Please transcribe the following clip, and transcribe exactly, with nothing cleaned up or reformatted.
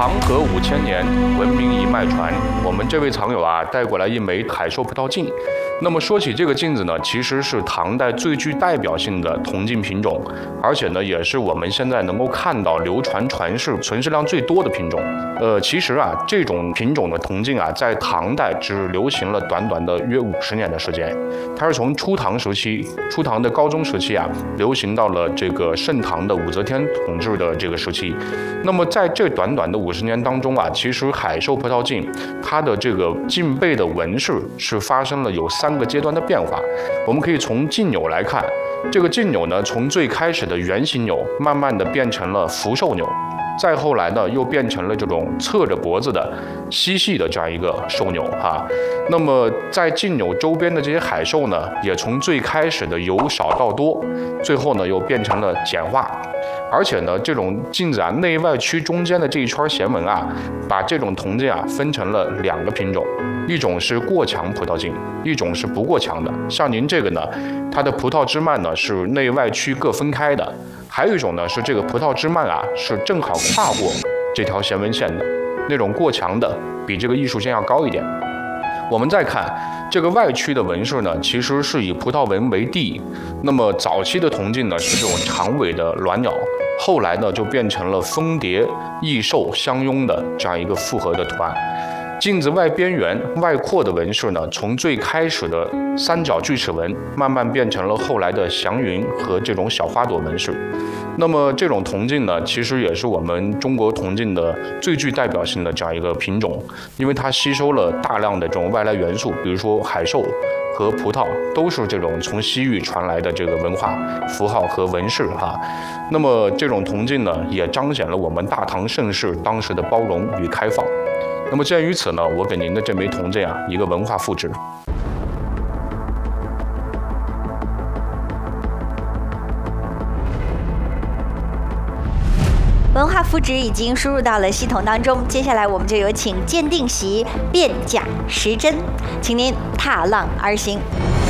长河五千年，文明一脉传。我们这位藏友啊，带过来一枚海寿葡萄镜。那么说起这个镜子呢，其实是唐代最具代表性的铜镜品种，而且呢，也是我们现在能够看到流传传世、存世量最多的品种。呃，其实啊，这种品种的铜镜啊，在唐代只流行了短短的约五十年的时间。它是从初唐时期、初唐的高宗时期啊，流行到了这个盛唐的武则天统治的这个时期。那么在这短短的五十年当中啊，其实海寿葡萄镜它的这个镜背的纹饰是发生了有三个阶段的变化。我们可以从镜钮来看，这个镜钮呢，从最开始的圆形钮，慢慢的变成了福寿钮。再后来呢，又变成了这种侧着脖子的细细的这样一个寿钮哈。那么在镜钮周边的这些海寿呢，也从最开始的由少到多，最后呢又变成了简化。而且呢，这种镜子啊，内外区中间的这一圈弦纹啊，把这种铜镜啊分成了两个品种，一种是过强葡萄镜，一种是不过强的。像您这个呢，它的葡萄枝蔓呢是内外区各分开的。还有一种呢，是这个葡萄枝蔓啊，是正好跨过这条弦纹线的，那种过强的比这个艺术线要高一点。我们再看这个外区的纹饰呢，其实是以葡萄纹为地。那么早期的铜镜呢，是这种长尾的鸾鸟，后来呢就变成了蜂蝶、翼兽相拥的这样一个复合的图案。镜子外边缘外扩的纹饰呢，从最开始的三角锯齿纹，慢慢变成了后来的祥云和这种小花朵纹饰。那么这种铜镜呢，其实也是我们中国铜镜的最具代表性的这样一个品种，因为它吸收了大量的这种外来元素，比如说海寿和葡萄都是这种从西域传来的这个文化符号和纹饰哈。那么这种铜镜呢，也彰显了我们大唐盛世当时的包容与开放。那么鉴于此呢，我给您的这枚铜镜啊一个文化赋值。 文化赋值已经输入到了系统当中，接下来我们就有请鉴定席辨假识真，请您踏浪而行。